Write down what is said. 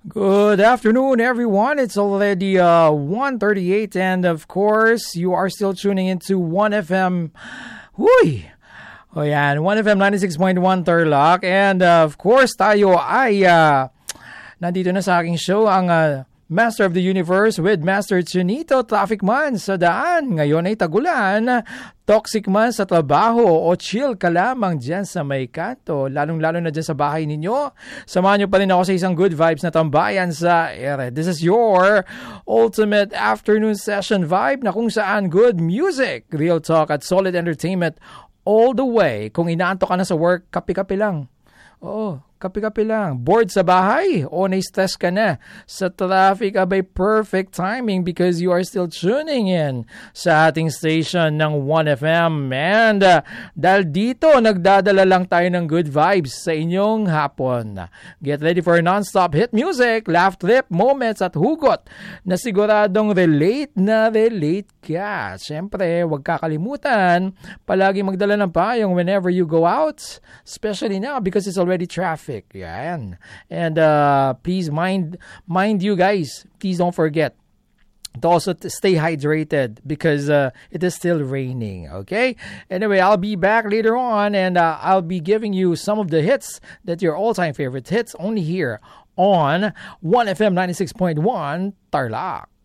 Good afternoon, everyone. It's already 1:38, and of course, you are still tuning into 1FM. Huy! O yan, 1FM 96.1 Tarlac. And of course, tayo ay nandito na sa aking show, ang Master of the Universe with Master Chinito. Traffic man sa daan. Ngayon ay tagulan. Toxic man sa trabaho o chill ka lamang dyan sa may kanto. Lalong-lalo na dyan sa bahay ninyo. Samahan nyo pa rin ako sa isang good vibes na tambayan sa ere. This is your ultimate afternoon session vibe na kung saan good music, real talk at solid entertainment all the way. Kung inaanto ka na sa work, kape-kape lang. Oo, kape-kape lang. Bored sa bahay? O na-stress ka na sa traffic? Abay, perfect timing because you are still tuning in sa ating station ng 1FM. And dahil dito, nagdadala lang tayo ng good vibes sa inyong hapon. Get ready for non-stop hit music, laugh trip, moments at hugot na siguradong relate na relate ka. Siyempre, huwag kakalimutan, palagi magdala ng payong whenever you go out, especially now because it's already traffic. Yan. And please mind you guys, please don't forget to also stay hydrated because it is still raining. Okay? Anyway, I'll be back later on and I'll be giving you some of the hits that your all-time favorite hits only here on 1FM 96.1 Tarlac.